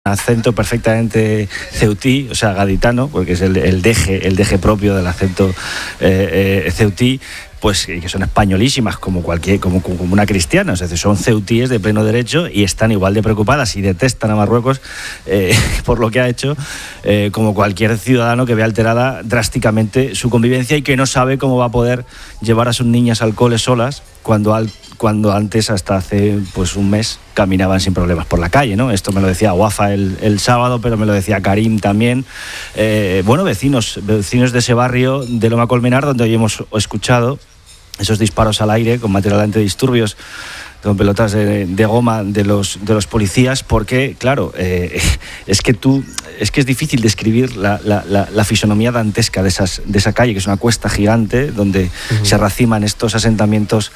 acento perfectamente ceutí, o sea, gaditano, porque es el deje propio del acento ceutí, pues que son españolísimas como una cristiana, o sea, son ceutíes de pleno derecho y están igual de preocupadas y detestan a Marruecos por lo que ha hecho como cualquier ciudadano que ve alterada drásticamente su convivencia y que no sabe cómo va a poder llevar a sus niñas al cole solas cuando antes, hasta hace pues un mes, caminaban sin problemas por la calle, ¿no? Esto me lo decía Wafa el sábado, pero me lo decía Karim también. Vecinos de ese barrio de Loma Colmenar, donde hoy hemos escuchado esos disparos al aire con material antidisturbios, con pelotas de goma de los policías, porque, claro, es que es difícil describir la fisonomía dantesca de esa calle, que es una cuesta gigante donde se raciman estos asentamientos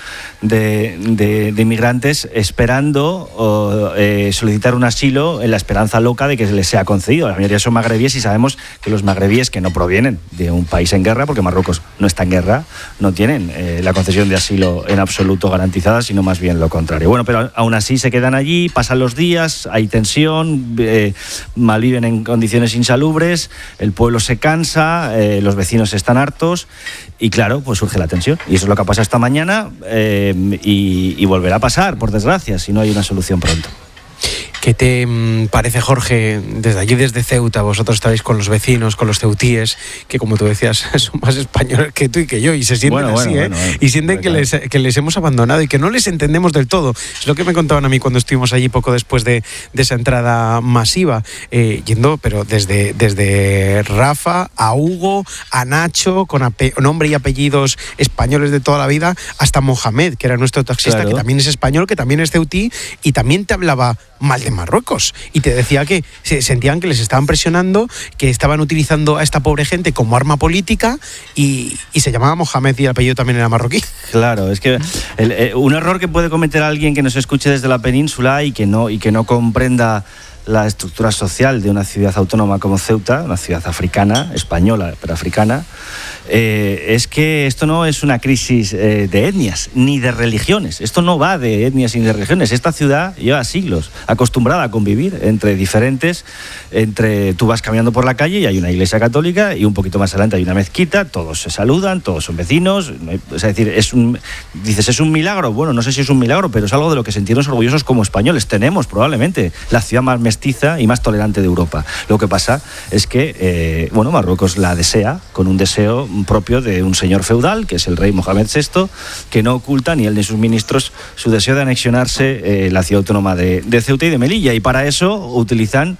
de inmigrantes esperando solicitar un asilo en la esperanza loca de que les sea concedido. La mayoría son magrebíes y sabemos que los magrebíes que no provienen de un país en guerra, porque Marruecos no está en guerra, no tienen la concesión de asilo en absoluto garantizada, sino más bien lo contrario. Bueno, pero aún así se quedan allí, pasan los días, hay tensión, malviven en condiciones insalubres, el pueblo se cansa, los vecinos están hartos y claro, pues surge la tensión. Y eso es lo que ha pasado esta mañana y volverá a pasar, por desgracia, si no hay una solución pronto. ¿Qué te parece, Jorge, desde allí, desde Ceuta? Vosotros estáis con los vecinos, con los ceutíes, que como tú decías, son más españoles que tú y que yo, y se sienten así, y sienten que les hemos abandonado y que no les entendemos del todo. Es lo que me contaban a mí cuando estuvimos allí poco después de esa entrada masiva, yendo, pero desde Rafa a Hugo, a Nacho, con nombre y apellidos españoles de toda la vida, hasta Mohamed, que era nuestro taxista, claro, que también es español, que también es ceutí, y también te hablaba mal de Marruecos y te decía que se sentían que les estaban presionando, que estaban utilizando a esta pobre gente como arma política y se llamaba Mohamed y el apellido también era marroquí. Claro, es que un error que puede cometer alguien que nos escuche desde la península y que no comprenda la estructura social de una ciudad autónoma como Ceuta, una ciudad africana, española, pero africana, es que esto no es una crisis de etnias ni de religiones. Esto no va de etnias ni de religiones. Esta ciudad lleva siglos acostumbrada a convivir entre diferentes. Tú vas caminando por la calle y hay una iglesia católica y un poquito más adelante hay una mezquita, todos se saludan, todos son vecinos. Es decir, ¿es un milagro? Bueno, no sé si es un milagro, pero es algo de lo que sentirnos orgullosos como españoles. Tenemos probablemente la ciudad más mestiza y más tolerante de Europa. Lo que pasa es que Marruecos la desea con un deseo propio de un señor feudal, que es el rey Mohamed VI, que no oculta ni él ni sus ministros su deseo de anexionarse la ciudad autónoma de Ceuta y de Melilla, y para eso utilizan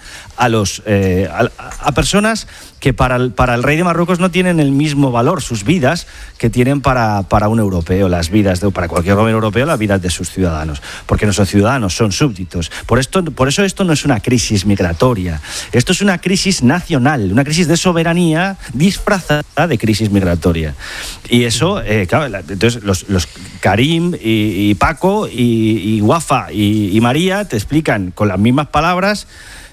a personas que para el rey de Marruecos no tienen el mismo valor sus vidas que tienen para un europeo, para cualquier gobierno europeo, las vidas de sus ciudadanos, porque no son ciudadanos, son súbditos. Por eso esto no es una crisis migratoria, esto es una crisis nacional, una crisis de soberanía disfrazada de crisis migratoria. Y eso, claro, entonces los Karim y Paco y Wafa y María te explican con las mismas palabras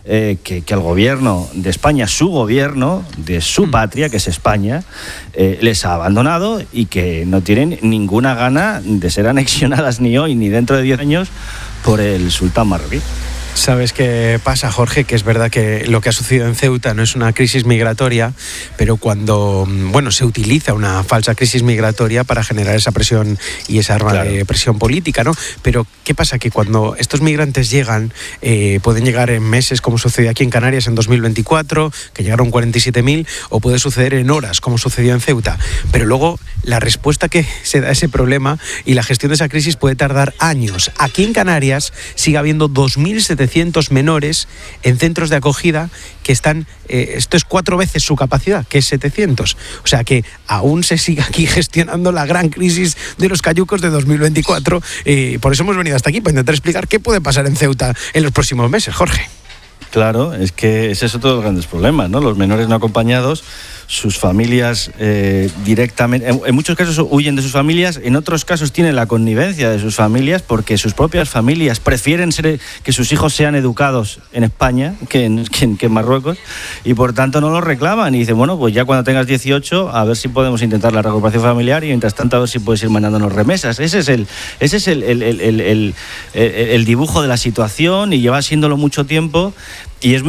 que el gobierno de España, su gobierno de su patria, que es España, les ha abandonado y que no tienen ninguna gana de ser anexionadas ni hoy ni dentro de 10 años por el sultán marroquí. ¿Sabes qué pasa, Jorge? Que es verdad que lo que ha sucedido en Ceuta no es una crisis migratoria, pero cuando se utiliza una falsa crisis migratoria para generar esa presión y esa arma, claro, de presión política, ¿no? Pero ¿qué pasa? Que cuando estos migrantes llegan, pueden llegar en meses, como sucedió aquí en Canarias en 2024, que llegaron 47.000, o puede suceder en horas, como sucedió en Ceuta. Pero luego la respuesta que se da a ese problema y la gestión de esa crisis puede tardar años. Aquí en Canarias sigue habiendo 2.700 menores en centros de acogida que están, esto es 4 veces su capacidad, que es 700. O sea que aún se sigue aquí gestionando la gran crisis de los cayucos de 2024. Por eso hemos venido hasta aquí, para intentar explicar qué puede pasar en Ceuta en los próximos meses, Jorge. Claro, es que ese es otro de los grandes problemas, ¿no? Los menores no acompañados, sus familias directamente, en muchos casos huyen de sus familias, en otros casos tienen la connivencia de sus familias porque sus propias familias prefieren que sus hijos sean educados en España que en Marruecos, y por tanto no los reclaman y dicen, bueno, pues ya cuando tengas 18 a ver si podemos intentar la recuperación familiar y mientras tanto a ver si puedes ir mandándonos remesas. Ese es el dibujo de la situación y lleva siéndolo mucho tiempo. Y es